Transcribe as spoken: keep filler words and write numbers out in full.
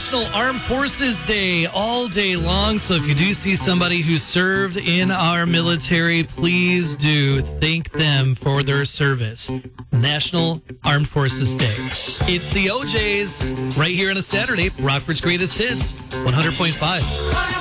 National Armed Forces Day all day long. So if you do see somebody who served in our military, please do thank them for their service. National Armed Forces Day. It's the O Js right here on a Saturday. Rockford's Greatest Hits, one hundred point five.